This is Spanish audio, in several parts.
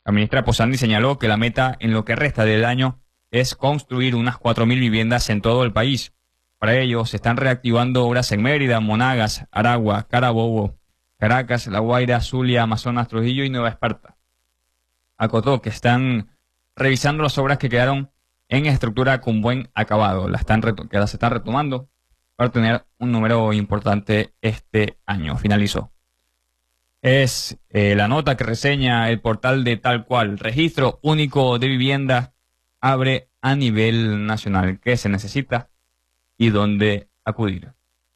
La ministra Posandi señaló que la meta en lo que resta del año es construir unas 4.000 viviendas en todo el país. Para ello, se están reactivando obras en Mérida, Monagas, Aragua, Carabobo, Caracas, La Guaira, Zulia, Amazonas, Trujillo y Nueva Esparta. Acotó que están revisando las obras que quedaron en estructura con buen acabado. Que las están retomando para tener un número importante este año. Finalizó. Es la nota que reseña el portal de Tal Cual. Registro único de vivienda abre a nivel nacional. ¿Qué se necesita y dónde acudir?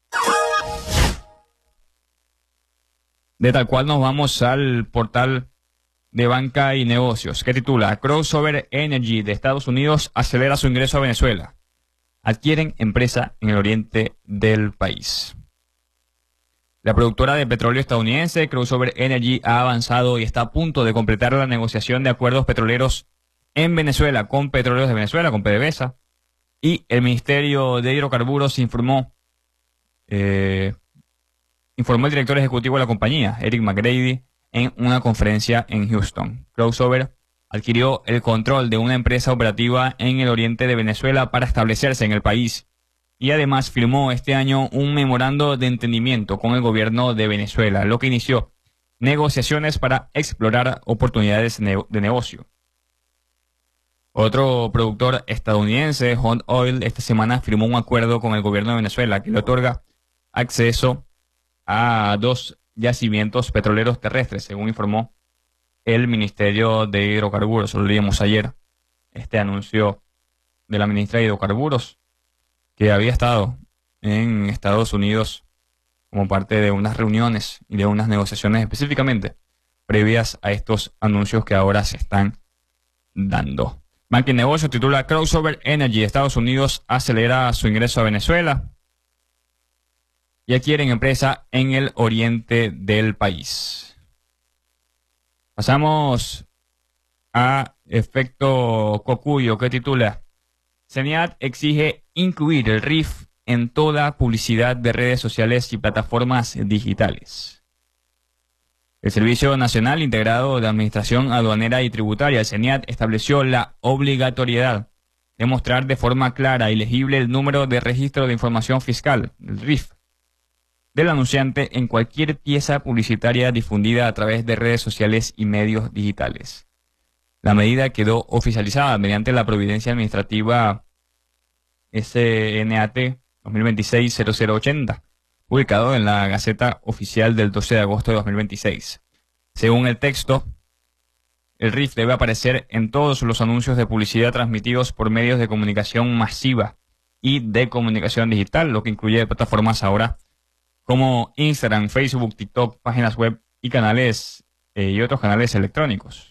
De Tal Cual nos vamos al portal de Banca y Negocios, que titula Crossover Energy de Estados Unidos acelera su ingreso a Venezuela. Adquieren empresa en el oriente del país. La productora de petróleo estadounidense Crossover Energy ha avanzado y está a punto de completar la negociación de acuerdos petroleros en Venezuela con Petróleos de Venezuela, con PDVSA, y el Ministerio de Hidrocarburos informó el director ejecutivo de la compañía, Eric McGrady, en una conferencia en Houston. Crossover adquirió el control de una empresa operativa en el oriente de Venezuela para establecerse en el país y además firmó este año un memorando de entendimiento con el gobierno de Venezuela, lo que inició negociaciones para explorar oportunidades de negocio. Otro productor estadounidense, Hunt Oil, esta semana firmó un acuerdo con el gobierno de Venezuela que le otorga acceso a 2 yacimientos petroleros terrestres, según informó el Ministerio de Hidrocarburos. Lo leíamos ayer, este anuncio de la ministra de Hidrocarburos, que había estado en Estados Unidos como parte de unas reuniones y de unas negociaciones específicamente previas a estos anuncios que ahora se están dando. Banca y Negocios titula Crossover Energy, Estados Unidos acelera su ingreso a Venezuela y adquieren empresa en el oriente del país. Pasamos a Efecto Cocuyo, que titula CENIAT exige incluir el RIF en toda publicidad de redes sociales y plataformas digitales. El Servicio Nacional Integrado de Administración Aduanera y Tributaria, el CENIAT, estableció la obligatoriedad de mostrar de forma clara y legible el número de registro de información fiscal, el RIF, del anunciante en cualquier pieza publicitaria difundida a través de redes sociales y medios digitales. La medida quedó oficializada mediante la Providencia Administrativa SNAT 2026-0080, publicado en la Gaceta Oficial del 12 de agosto de 2026. Según el texto, el RIF debe aparecer en todos los anuncios de publicidad transmitidos por medios de comunicación masiva y de comunicación digital, lo que incluye plataformas ahora como Instagram, Facebook, TikTok, páginas web y canales y otros canales electrónicos.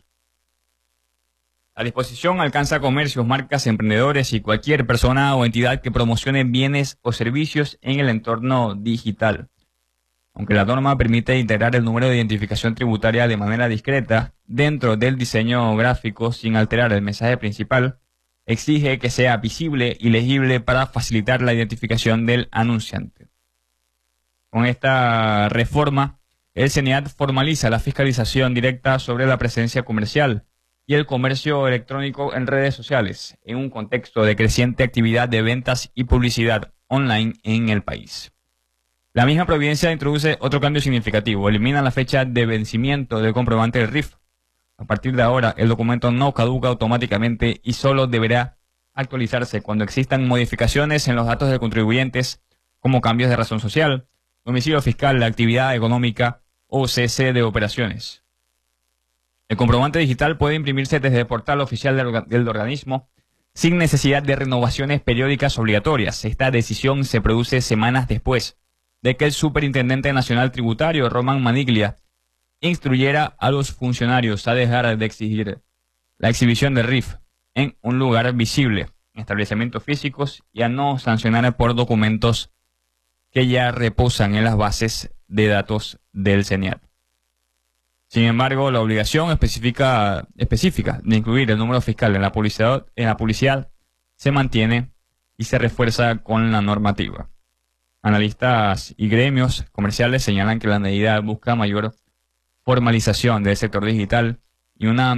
La disposición alcanza a comercios, marcas, emprendedores y cualquier persona o entidad que promocione bienes o servicios en el entorno digital. Aunque la norma permite integrar el número de identificación tributaria de manera discreta dentro del diseño gráfico sin alterar el mensaje principal, exige que sea visible y legible para facilitar la identificación del anunciante. Con esta reforma, el CENIAT formaliza la fiscalización directa sobre la presencia comercial y el comercio electrónico en redes sociales, en un contexto de creciente actividad de ventas y publicidad online en el país. La misma providencia introduce otro cambio significativo: elimina la fecha de vencimiento del comprobante del RIF. A partir de ahora, el documento no caduca automáticamente y solo deberá actualizarse cuando existan modificaciones en los datos de contribuyentes, como cambios de razón social, domicilio fiscal, la actividad económica o cese de operaciones. El comprobante digital puede imprimirse desde el portal oficial del organismo sin necesidad de renovaciones periódicas obligatorias. Esta decisión se produce semanas después de que el Superintendente Nacional Tributario, Román Maniglia, instruyera a los funcionarios a dejar de exigir la exhibición del RIF en un lugar visible, en establecimientos físicos, y a no sancionar por documentos que ya reposan en las bases de datos del CENIAT. Sin embargo, la obligación específica de incluir el número fiscal en la publicidad se mantiene y se refuerza con la normativa. Analistas y gremios comerciales señalan que la medida busca mayor formalización del sector digital y una